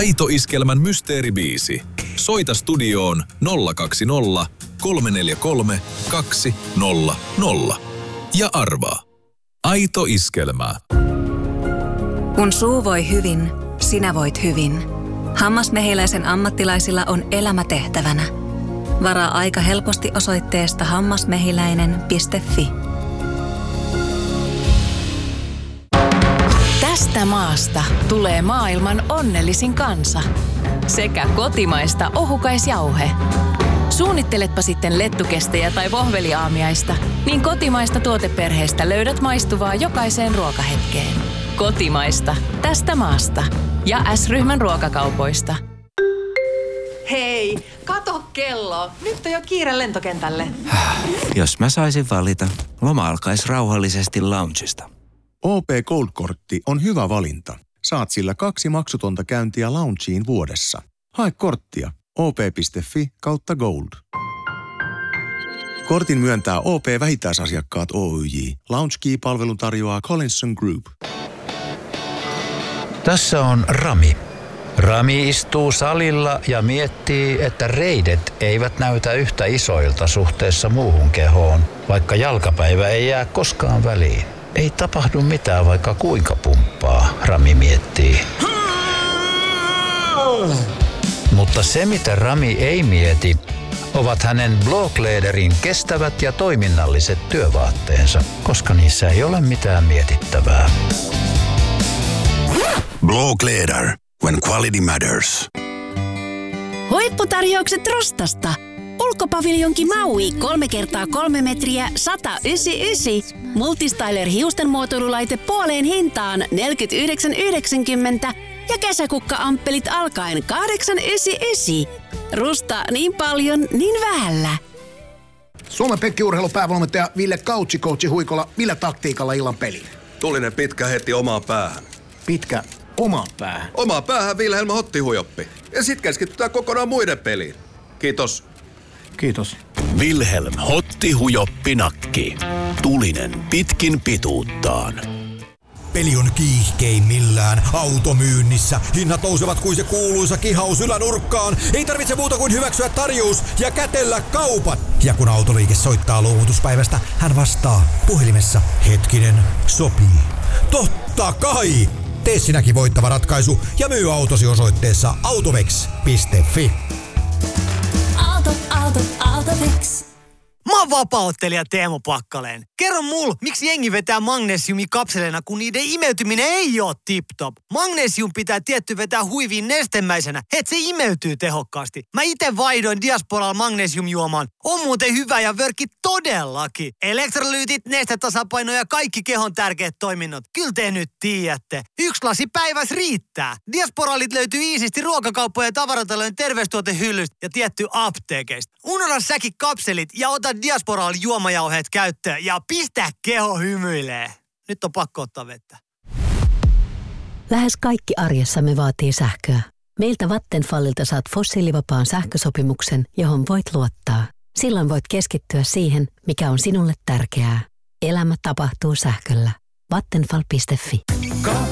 Aito Iskelmän mysteeribiisi. Soita studioon 020 343 200 ja arvaa. Aito Iskelmä. Kun suu voi hyvin, sinä voit hyvin. Hammasmehiläisen ammattilaisilla on elämä tehtävänä. Varaa aika helposti osoitteesta hammasmehiläinen.fi. Tästä maasta tulee maailman onnellisin kansa. Sekä kotimaista ohukaisjauhe. Suunnitteletpa sitten lettukestejä tai vohveliaamiaista, niin kotimaista tuoteperheestä löydät maistuvaa jokaiseen ruokahetkeen. Kotimaista. Tästä maasta. Ja S-ryhmän ruokakaupoista. Hei, kato kello. Nyt on jo kiire lentokentälle. Jos mä saisin valita, loma alkaisi rauhallisesti loungesta. OP Gold-kortti on hyvä valinta. Saat sillä 2 maksutonta käyntiä loungeen vuodessa. Hae korttia op.fi/gold. Kortin myöntää OP-vähittäisasiakkaat Oyj. Lounge Key-palvelun tarjoaa Collinson Group. Tässä on Rami. Rami istuu salilla ja miettii, että reidet eivät näytä yhtä isoilta suhteessa muuhun kehoon, vaikka jalkapäivä ei jää koskaan väliin. Ei tapahdu mitään, vaikka kuinka pumppaa, Rami miettii. Mutta se, mitä Rami ei mieti, ovat hänen Blåkläderin kestävät ja toiminnalliset työvaatteensa, koska niissä ei ole mitään mietittävää. Blåkläder, when quality matters. Huipputarjoukset Rostasta. Ulkopaviljonki Maui 3x3 metriä 199. Multistyler hiusten muotoilulaite puoleen hintaan 49,90 ja kesäkukka-amppelit alkaen 8,99. Rusta niin paljon, niin vähällä. Suomen Pekki-urheilun päävalmentaja Ville Kautsi Huikola, millä taktiikalla illan peliin? Tulinen pitkä heti omaan päähän. Pitkä omaan päähän? Omaan päähän Vilhelm Hottihujoppi. Ja sit keskitytään kokonaan muiden peliin. Kiitos. Kiitos. Vilhelm Hottihujoppi nakki. Tulinen pitkin pituuttaan. Peli on kiihkeimmillään, automyynnissä. Hinnat nousevat kuin se kuuluisa kihaus ylänurkkaan. Ei tarvitse muuta kuin hyväksyä tarjous ja kätellä kaupat. Ja kun autoliike soittaa luovutuspäivästä, hän vastaa puhelimessa. Hetkinen, sopii. Totta kai! Tee sinäkin voittava ratkaisu ja myy autosi osoitteessa autovex.fi. Autovex. Mä oon vapaa-ottelija Teemu Pakkaleen. Kerro mulle, miksi jengi vetää magnesiumikapseleina, kun niiden imeytyminen ei oo tip-top. Magnesium pitää tietty vetää huiviin nestemäisenä, et se imeytyy tehokkaasti. Mä ite vaihdoin Diasporal magnesiumjuomaan. On muuten hyvä ja vörkki todellakin. Elektrolyytit, nestetasapaino ja kaikki kehon tärkeät toiminnot. Kyllä te nyt tiedätte. 1 lasi päivässä riittää. Diasporalit löytyy iisisti ruokakauppojen ja tavaratalojen terveystuotehyllystä ja tietty apteekeista. Unohda säkin kapselit ja ota Diasporal juomajauheet käyttöön ja pistä keho hymyilee. Nyt on pakko ottaa vettä. Lähes kaikki arjessamme vaatii sähköä. Meiltä Vattenfallilta saat fossiilivapaan sähkösopimuksen, johon voit luottaa. Silloin voit keskittyä siihen, mikä on sinulle tärkeää. Elämä tapahtuu sähköllä. Vattenfall.fi.